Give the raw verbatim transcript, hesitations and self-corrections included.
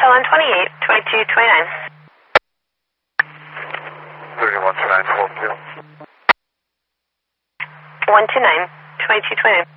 L N twenty-eight, twenty-two twenty-nine. thirty-one to nine, twelve two. one two nine, twenty-two twenty-nine.